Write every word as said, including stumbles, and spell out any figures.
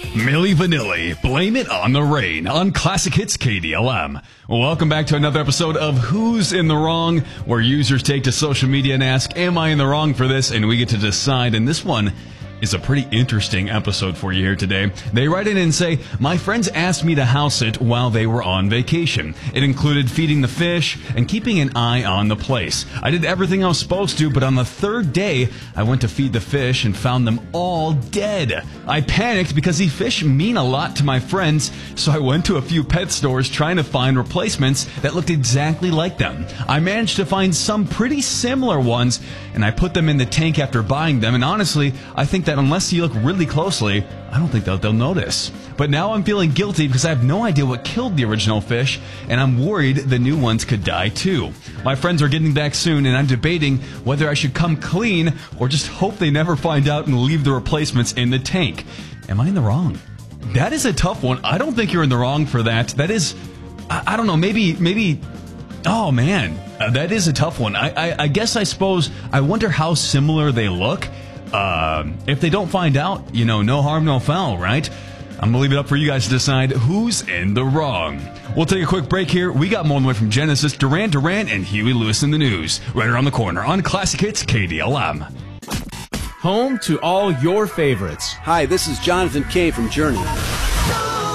Milli Vanilli, Blame It on the Rain on Classic Hits K D L M. Welcome back to another episode of Who's in the Wrong, where users take to social media and ask, am I in the wrong for this? And we get to decide. And this one is a pretty interesting episode for you here today. They write in and say, my friends asked me to house sit while they were on vacation. It included feeding the fish and keeping an eye on the place. I did everything I was supposed to, but on the third day, I went to feed the fish and found them all dead. I panicked because these fish mean a lot to my friends, so I went to a few pet stores trying to find replacements that looked exactly like them. I managed to find some pretty similar ones, and I put them in the tank after buying them, and honestly, I think that unless you look really closely, I don't think that they'll notice. But now I'm feeling guilty because I have no idea what killed the original fish, and I'm worried the new ones could die too. My friends are getting back soon, and I'm debating whether I should come clean or just hope they never find out and leave the replacements in the tank. Am I in the wrong? That is a tough one. I don't think you're in the wrong for that. That is, I, I don't know, maybe, maybe, oh man, uh, that is a tough one. I, I, I guess I suppose, I wonder how similar they look. Uh, if they don't find out, you know, no harm, no foul, right? I'm going to leave it up for you guys to decide who's in the wrong. We'll take a quick break here. We got more on the way from Genesis, Duran Duran, and Huey Lewis in the news. Right around the corner on Classic Hits K D L M. Home to all your favorites. Hi, this is Jonathan Kay from Journey.